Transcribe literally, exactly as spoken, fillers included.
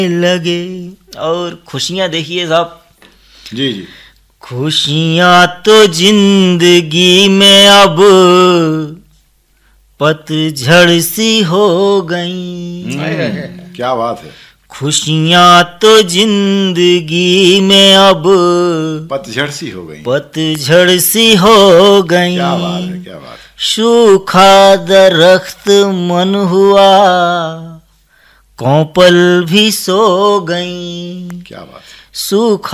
लगे। और खुशियां देखिए साहब, जी जी, खुशियां तो जिंदगी में अब पतझड़ सी हो गई। क्या बात है। खुशियां तो जिंदगी में अब पतझड़ सी हो गई, पतझड़ सी हो गई। क्या बात है, क्या बात है। सूखा दरख्त मन हुआ, कौपल भी सो गई। क्या बात है। सूखा